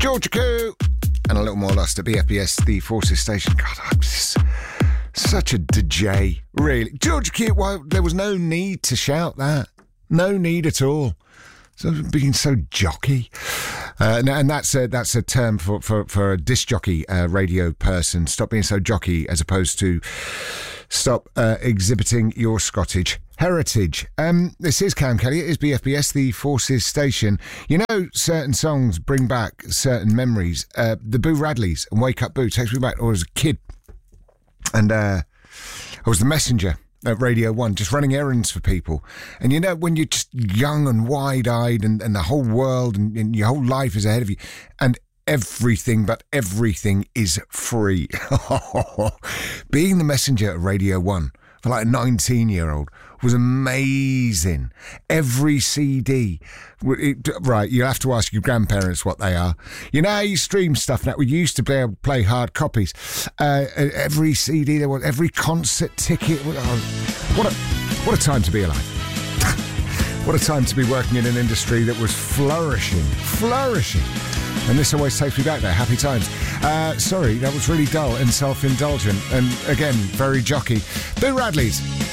Georgia Coo, and a little more Lost at BFBS, the Forces station. God, I'm just such a DJ, really. Georgia Coo, well, there was no need to shout that. No need at all. So being so jockey. And that's a term for a disc jockey, radio person. Stop being so jockey, as opposed to stop exhibiting your Scottish heritage. This is Cam Kelly. It is BFBS, the Forces station. You know, certain songs bring back certain memories. The Boo Radleys and Wake Up Boo takes me back to when I was a kid. And I was the messenger at Radio 1, just running errands for people. And you know, when you're just young and wide-eyed and the whole world and your whole life is ahead of you, and everything is free. Being the messenger at Radio 1 for like a 19-year-old was amazing. Every CD. Right, you'll have to ask your grandparents what they are. You know how you stream stuff now? We used to be able to play hard copies. Every CD there was, every concert ticket. What a time to be alive. What a time to be working in an industry that was flourishing. And this always takes me back there. Happy times. Sorry, that was really dull and self-indulgent. And again, very jockey. Boo Radleys.